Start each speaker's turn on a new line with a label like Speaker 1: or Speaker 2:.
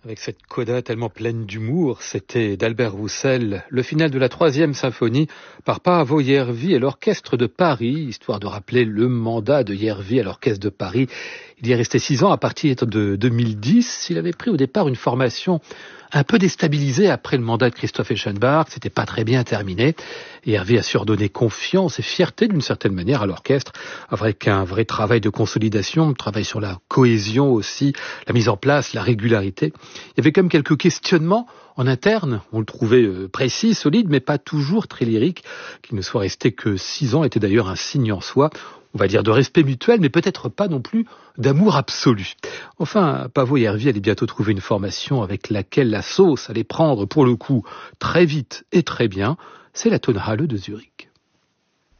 Speaker 1: Avec cette coda tellement pleine d'humour, c'était d'Albert Roussel, le final de la 3e symphonie par Paavo Järvi et l'Orchestre de Paris, histoire de rappeler le mandat de Järvi à l'Orchestre de Paris. Il y est resté 6 ans à partir de 2010. Il avait pris au départ une formation un peu déstabilisée après le mandat de Christoph Eschenbach. C'était pas très bien terminé. Et Järvi a su redonner confiance et fierté d'une certaine manière à l'orchestre, avec un vrai travail de consolidation, travail sur la cohésion aussi, la mise en place, la régularité. Il y avait quand même quelques questionnements en interne. On le trouvait précis, solide, mais pas toujours très lyrique. Qu'il ne soit resté que 6 ans était d'ailleurs un signe en soi. On va dire de respect mutuel, mais peut-être pas non plus d'amour absolu. Enfin, Paavo Järvi allait bientôt trouver une formation avec laquelle la sauce allait prendre, pour le coup, très vite et très bien. C'est la Tonhalle de Zurich.